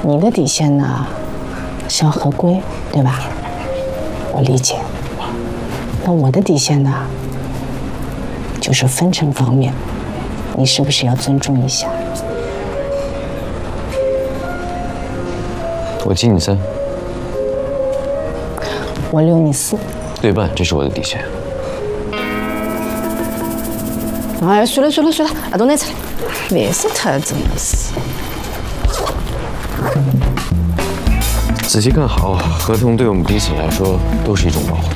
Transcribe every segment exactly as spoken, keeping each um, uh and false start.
你的底线呢是要合规，对吧？我理解。那我的底线呢，就是分成方面，你是不是要尊重一下？ 我七你三， 我六你四， 对半，这是我的底线。 哎，算了算了算了，耳朵拿出来，烦死他了，真的是。 仔细看好，合同对我们彼此来说都是一种保护。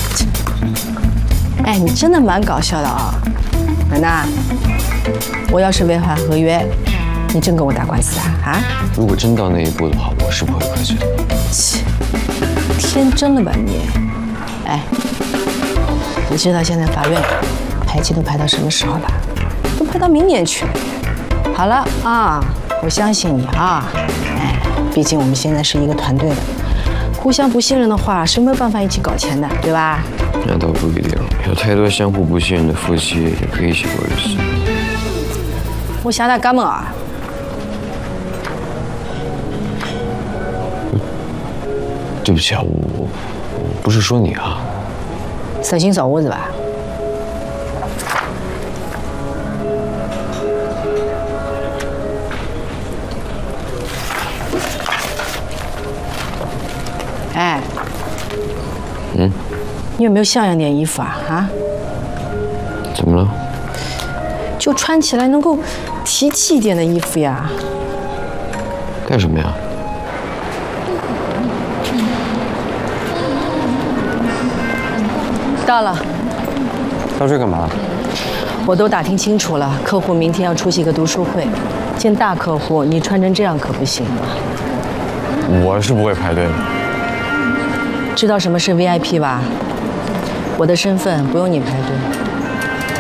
哎，你真的蛮搞笑的啊，兰娜。我要是违反合约，你真跟我打官司啊？啊？ 如果真到那一步的话，我是不会客气的。 切，天真了吧你？哎，你知道现在法院排期都排到什么时候吧？都排到明年去了。好了啊，我相信你啊。哎，毕竟我们现在是一个团队的，互相不信任的话是没有办法一起搞钱的，对吧？ 那倒不一定，有太多相互不信任的夫妻也可以一起过日子。 我想他干嘛啊？ 对不起啊，我我不是说你啊。 色情找我是吧？哎， 嗯， 你有没有像样点衣服啊？啊？ 怎么了？ 就穿起来能够提气一点的衣服呀。 干什么呀？ 到了。 到这干嘛？ 我都打听清楚了，客户明天要出席个读书会，见大客户，你穿成这样可不行了。 我是不会排队的。 知道什么是 V I P 吧？我的身份不用你排队。